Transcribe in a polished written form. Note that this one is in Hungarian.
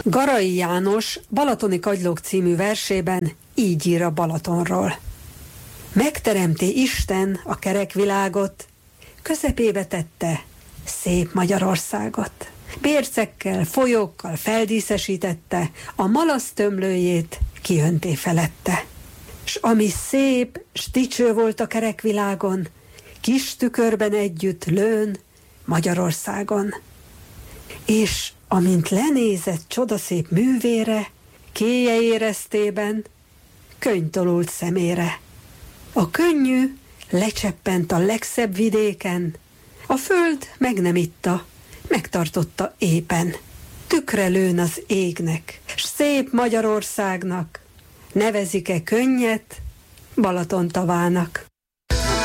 Garai János Balatoni kagylók című versében így ír a Balatonról. Megteremté Isten a kerek világot, közepébe tette szép Magyarországot. Bércekkel, folyókkal feldíszesítette, a malasz tömlőjét kiönté felette. S ami szép, s dicső volt a kerekvilágon, kis tükörben együtt lőn Magyarországon. És amint lenézett csodaszép művére, kéje éreztében, könny tolult szemére. A könnyű lecseppent a legszebb vidéken, a föld meg nem itta, megtartotta éppen. Tükre lőn az égnek, s szép Magyarországnak, nevezik-e könnyet Balaton tavának.